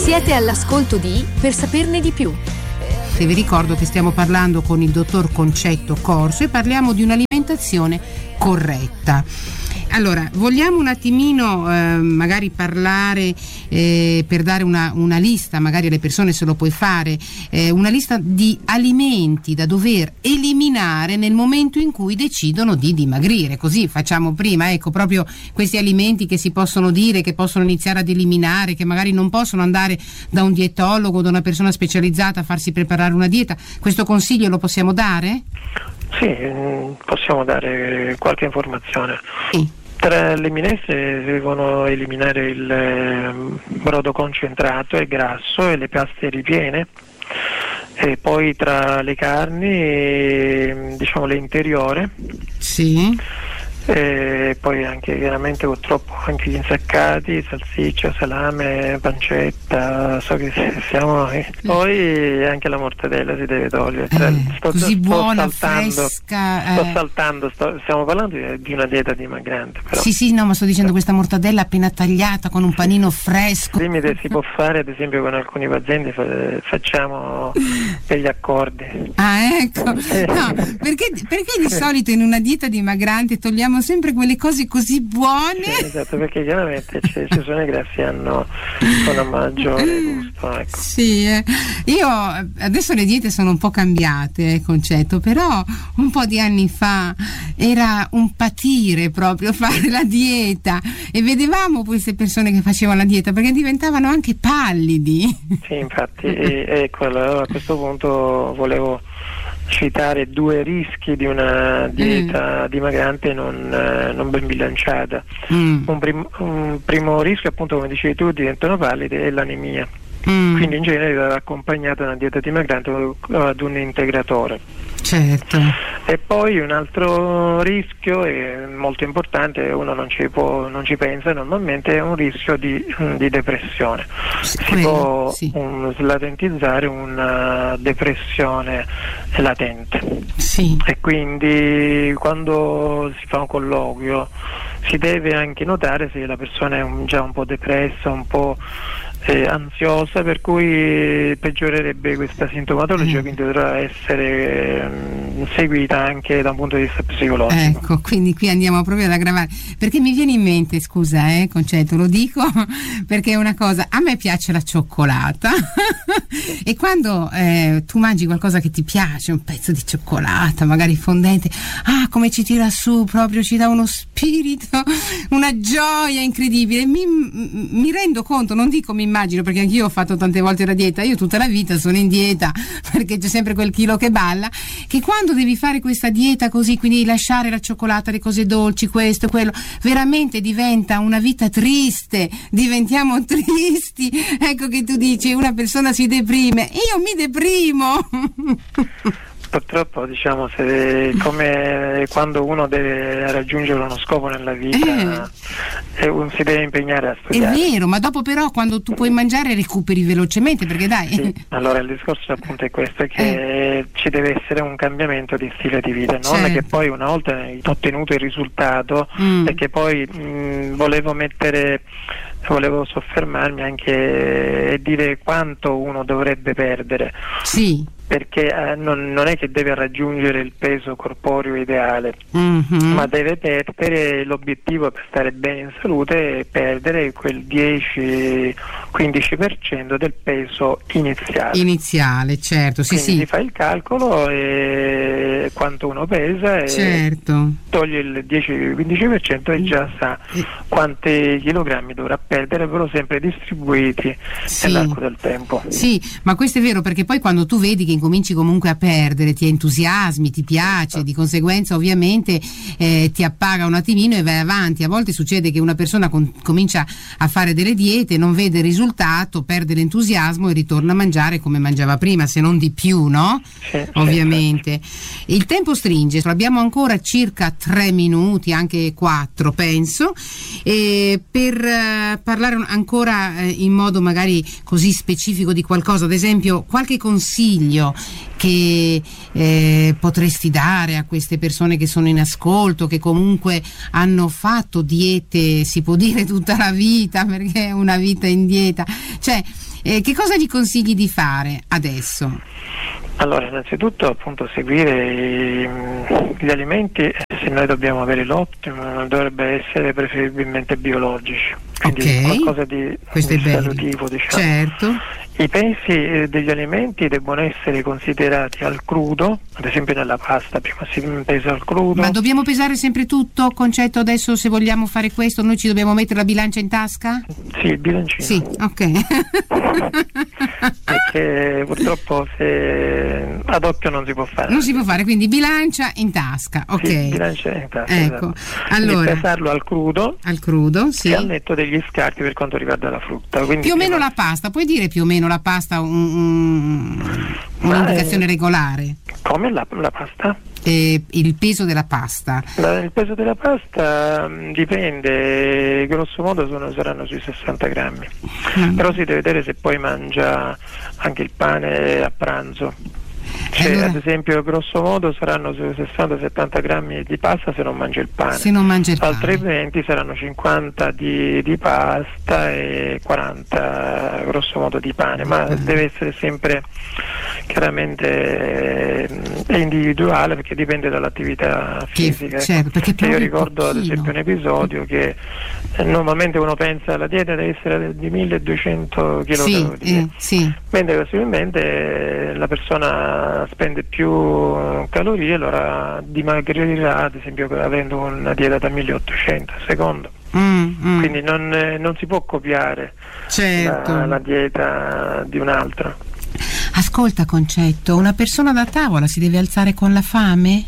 Siete all'ascolto di Per saperne di più. Vi ricordo che stiamo parlando con il dottor Concetto Corso e parliamo di un'alimentazione corretta. Allora, vogliamo un attimino magari parlare per dare una lista, magari alle persone se lo puoi fare, una lista di alimenti da dover eliminare nel momento in cui decidono di dimagrire, così facciamo prima, ecco, proprio questi alimenti che si possono dire, che possono iniziare ad eliminare, che magari non possono andare da un dietologo o da una persona specializzata a farsi preparare una dieta. Questo consiglio lo possiamo dare? Sì, possiamo dare qualche informazione. Sì. Tra le minestre si devono eliminare il brodo concentrato e grasso e le paste ripiene, e poi tra le carni, diciamo, le interiore. Sì. E poi anche chiaramente purtroppo anche gli insaccati, salsiccia, salame, pancetta, so che siamo poi anche la mortadella si deve togliere. Così buona, fresca. Stiamo parlando di una dieta dimagrante, però. Sì, no, ma sto dicendo questa mortadella appena tagliata con un panino fresco. Il limite si può fare, ad esempio con alcuni pazienti facciamo degli accordi. Ah, ecco. No, perché di solito in una dieta dimagrante togliamo sempre quelle cose così buone? Sì, esatto, perché chiaramente ci sono i grassi, hanno una maggiore gusto, ecco. Sì, io adesso le diete sono un po' cambiate, Concetto, però un po' di anni fa era un patire proprio fare la dieta, e vedevamo queste persone che facevano la dieta perché diventavano anche pallidi. Sì, infatti, ecco, allora a questo punto volevo citare due rischi di una dieta dimagrante non ben bilanciata. Un primo rischio, appunto, come dicevi tu, diventano pallidi, è l'anemia. Quindi in genere va accompagnata una dieta dimagrante ad un integratore. Certo. E poi un altro rischio è molto importante, uno non ci pensa normalmente, è un rischio di depressione. Si può slatentizzare una depressione latente. Sì. E quindi quando si fa un colloquio si deve anche notare se la persona è già un po' depressa, un po' ansiosa, per cui peggiorerebbe questa sintomatologia, quindi dovrà essere seguita anche da un punto di vista psicologico. Ecco, quindi qui andiamo proprio ad aggravare, perché mi viene in mente, scusa, Concetto, lo dico perché è una cosa, a me piace la cioccolata e quando tu mangi qualcosa che ti piace, un pezzo di cioccolata magari fondente, come ci tira su, proprio ci dà uno spirito, una gioia incredibile. Mi rendo conto, non dico mi immagino, perché anch'io ho fatto tante volte la dieta, io tutta la vita sono in dieta perché c'è sempre quel chilo che balla, che quando devi fare questa dieta così, quindi lasciare la cioccolata, le cose dolci, questo, quello, veramente diventa una vita triste, diventiamo tristi. Ecco che tu dici una persona si deprime, io mi deprimo. Purtroppo, diciamo, come quando uno deve raggiungere uno scopo nella vita, si deve impegnare a studiare. È vero, ma dopo però quando tu puoi mangiare recuperi velocemente, perché dai. Sì, allora il discorso appunto è questo, è che ci deve essere un cambiamento di stile di vita, non è che poi una volta ottenuto il risultato e che poi volevo soffermarmi anche e dire quanto uno dovrebbe perdere. Sì. Perché non è che deve raggiungere il peso corporeo ideale, ma deve perdere, l'obiettivo per stare bene in salute è perdere quel 10-15% del peso iniziale, certo. Quindi si fa il calcolo e quanto uno pesa e toglie il 10-15% e già sa quanti chilogrammi dovrà perdere, però sempre distribuiti nell'arco del tempo. Sì, ma questo è vero, perché poi quando tu vedi che incominci comunque a perdere, ti entusiasmi, ti piace, di conseguenza ovviamente ti appaga un attimino e vai avanti. A volte succede che una persona comincia a fare delle diete, non vede il risultato, perde l'entusiasmo e ritorna a mangiare come mangiava prima, se non di più, no? Ovviamente. Il tempo stringe, abbiamo ancora circa 3 minuti, anche 4 penso, per parlare ancora in modo magari così specifico di qualcosa, ad esempio qualche consiglio consiglio che potresti dare a queste persone che sono in ascolto, che comunque hanno fatto diete, si può dire tutta la vita, perché è una vita in dieta, cioè che cosa gli consigli di fare adesso? Allora, innanzitutto appunto seguire gli alimenti, se noi dobbiamo avere l'ottimo, dovrebbe essere preferibilmente biologici, quindi qualcosa di salutivo, diciamo. Certo. I pesi degli alimenti devono essere considerati al crudo, ad esempio nella pasta prima si pesa al crudo. Ma dobbiamo pesare sempre tutto? Concetto, adesso se vogliamo fare questo noi ci dobbiamo mettere la bilancia in tasca? Sì, il bilancino. Sì, ok. Perché purtroppo se ad occhio non si può fare. Non si può fare, quindi bilancia in tasca, ok. Sì, bilancia in tasca, ecco. Esatto. Allora, quindi pesarlo al crudo. Al crudo, sì. E al netto degli scarti per quanto riguarda la frutta. Quindi più o meno la pasta, puoi dire più o meno la pasta un'indicazione regolare? Come la pasta? Il peso della pasta? Il peso della pasta dipende, grosso modo saranno sui 60 grammi, però si deve vedere se poi mangia anche il pane a pranzo. Cioè, allora, ad esempio, grosso modo saranno sui 60-70 grammi di pasta se non mangia il pane. Se non mangia il pane. Altrimenti saranno 50 di pasta e 40 grosso modo di pane, ma deve essere sempre chiaramente individuale, perché dipende dall'attività fisica. Certo, perché io ricordo ad esempio un episodio che normalmente uno pensa la dieta deve essere di 1200 kcal, mentre possibilmente la persona spende più calorie, allora dimagrirà ad esempio avendo una dieta da 1800 secondo. Quindi non si può copiare la dieta di un altro. Ascolta, Concetto, una persona da tavola si deve alzare con la fame?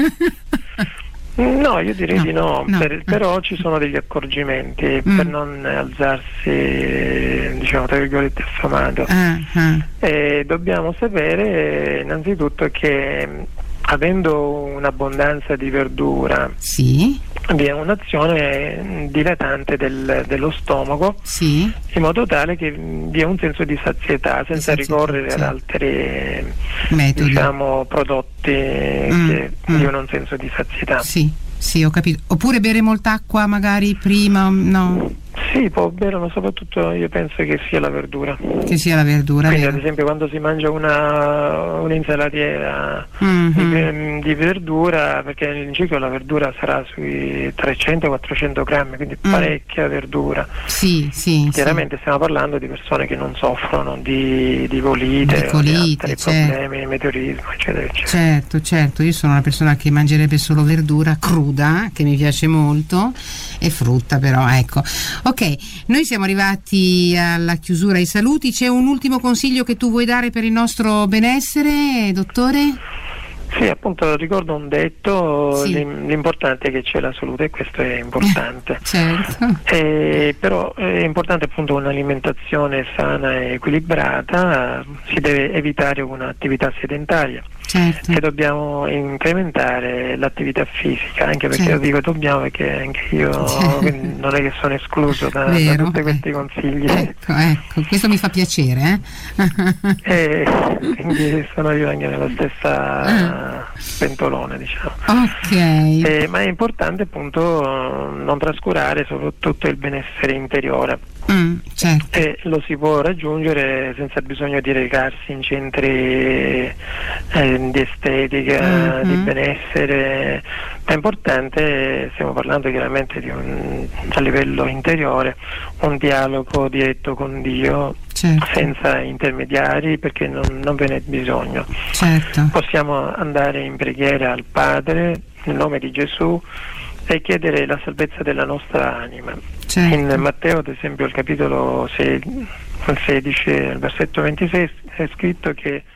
No, io direi di no. Però ci sono degli accorgimenti per non alzarsi, diciamo tra virgolette, affamato. E dobbiamo sapere innanzitutto che avendo un'abbondanza di verdura, vi è un'azione dilatante dello stomaco, in modo tale che vi è un senso di sazietà senza ricorrere ad altri metodi, diciamo, prodotti che diano un senso di sazietà. Sì, ho capito. Oppure bere molta acqua magari prima, no? Sì, può bere, ma soprattutto io penso che sia la verdura. Che sia la verdura. Quindi ad esempio quando si mangia un'insalatiera di verdura, perché all'incirca la verdura sarà sui 300-400 grammi, quindi parecchia verdura. Sì. Chiaramente stiamo parlando di persone che non soffrono di colite o di altri problemi, meteorismo, eccetera, eccetera. Certo, io sono una persona che mangerebbe solo verdura cruda, che mi piace molto, e frutta però, ecco. Ok, noi siamo arrivati alla chiusura, ai saluti. C'è un ultimo consiglio che tu vuoi dare per il nostro benessere, dottore? Sì, appunto ricordo un detto, l'importante è che c'è la salute, e questo è importante. Certo. Però è importante appunto un'alimentazione sana e equilibrata, si deve evitare un'attività sedentaria. Certo. E dobbiamo incrementare l'attività fisica, anche perché io dico dobbiamo, perché anche io non è che sono escluso da tutti questi consigli. Ecco, questo mi fa piacere. Quindi sono io anche nella stessa pentolone, diciamo. Ok. Ma è importante appunto non trascurare soprattutto il benessere interiore. Certo. E lo si può raggiungere senza bisogno di recarsi in centri di estetica, di benessere. È importante, stiamo parlando chiaramente di a livello interiore, un dialogo diretto con Dio, senza intermediari, perché non ve n'è bisogno. Certo. Possiamo andare in preghiera al Padre nel nome di Gesù e chiedere la salvezza della nostra anima. In Matteo, ad esempio, al capitolo 16, al versetto 26 è scritto che